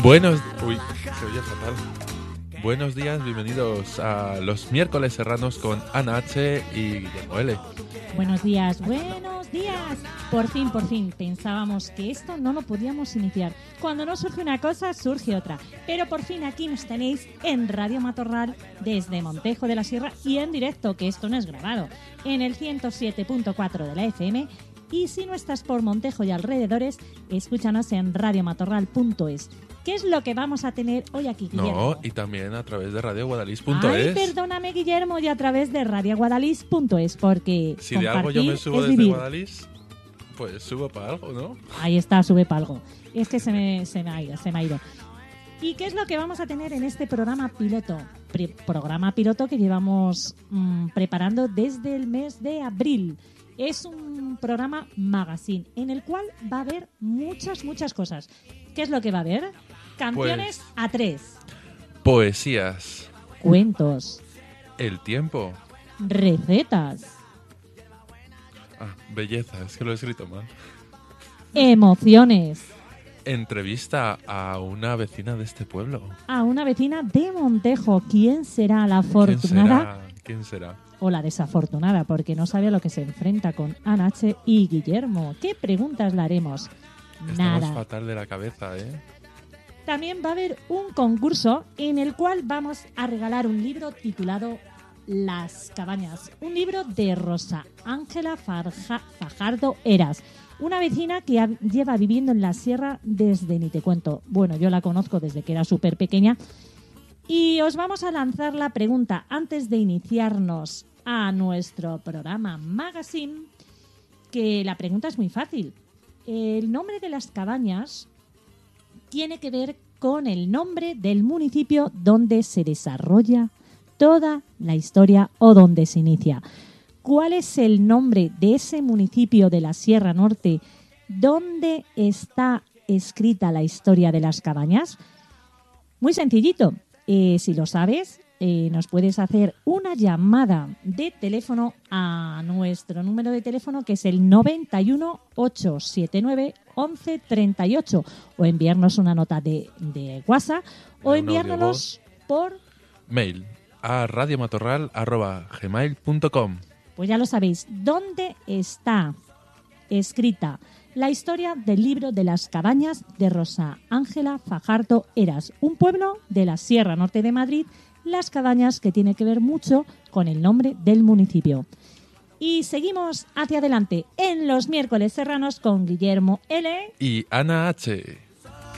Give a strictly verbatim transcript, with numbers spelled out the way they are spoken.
Buenos... Uy, se oye fatal. Buenos días, bienvenidos a los miércoles serranos con Ana H. y Guillermo L. Buenos días, buenos días. Por fin, por fin, pensábamos que esto no lo podíamos iniciar. Cuando no surge una cosa, surge otra. Pero por fin aquí nos tenéis en Radio Matorral desde Montejo de la Sierra y en directo, que esto no es grabado, en el ciento siete punto cuatro de la F M. Y si no estás por Montejo y alrededores, escúchanos en radio matorral punto es. ¿Qué es lo que vamos a tener hoy aquí, Guillermo? No, y también a través de radio guadalis punto Ay, es. perdóname, Guillermo, y a través de radio guadalis punto es, porque si de algo yo me subo es desde vivir. Guadalis, pues subo para algo, ¿no? Ahí está, sube para algo. Es que se me, se me ha ido, se me ha ido. ¿Y qué es lo que vamos a tener en este programa piloto? Pre- programa piloto que llevamos mmm, preparando desde el mes de abril. Es un programa magazine en el cual va a haber muchas, muchas cosas. ¿Qué es lo que va a haber? Canciones Pues, a tres. Poesías. Cuentos. El tiempo. Recetas. Ah, belleza, es que lo he escrito mal. Emociones. Entrevista a una vecina de este pueblo. A una vecina de Montejo. ¿Quién será la afortunada? ¿Quién será? ¿Quién será? O la desafortunada, porque no sabe a lo que se enfrenta con Ana H. y Guillermo. ¿Qué preguntas le haremos? Estamos Nada. fatal de la cabeza, ¿eh? También va a haber un concurso en el cual vamos a regalar un libro titulado Las Cabañas. Un libro de Rosa Ángela Farja- Fajardo Eras, una vecina que ha- lleva viviendo en la sierra desde ni te cuento. Bueno, yo la conozco desde que era súper pequeña. Y os vamos a lanzar la pregunta antes de iniciarnos a nuestro programa Magazine, que la pregunta es muy fácil. El nombre de Las Cabañas tiene que ver con el nombre del municipio donde se desarrolla toda la historia o donde se inicia. ¿Cuál es el nombre de ese municipio de la Sierra Norte donde está escrita la historia de Las Cabañas? Muy sencillito. Eh, si lo sabes, eh, nos puedes hacer una llamada de teléfono a nuestro número de teléfono, que es el noventa y uno, ochocientos setenta y nueve, once treinta y ocho, o enviarnos una nota de, de WhatsApp o Un enviárnoslos por... Mail a radiomatorral arroba gmail punto com. Pues ya lo sabéis, ¿dónde está escrita la historia del libro de Las Cabañas de Rosa Ángela Fajardo Eras? Un pueblo de la Sierra Norte de Madrid, Las Cabañas, que tiene que ver mucho con el nombre del municipio. Y seguimos hacia adelante en los miércoles serranos con Guillermo L. Y Ana H.